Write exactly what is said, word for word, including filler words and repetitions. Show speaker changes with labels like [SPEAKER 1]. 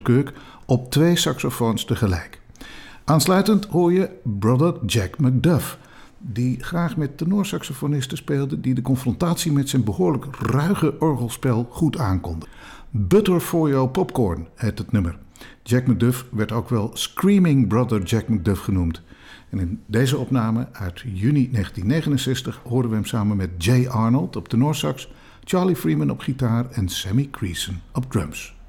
[SPEAKER 1] Kirk op twee saxofoons tegelijk. Aansluitend hoor je Brother Jack McDuff, die graag met tenorsaxofonisten speelde die de confrontatie met zijn behoorlijk ruige orgelspel goed aankonden. Butter for Your Popcorn heet het nummer. Jack McDuff werd ook wel Screaming Brother Jack McDuff genoemd. En in deze opname uit juni negentien negenenzestig hoorden we hem samen met Jay Arnold op tenorsax, Charlie Freeman op gitaar en Sammy Creason op drums.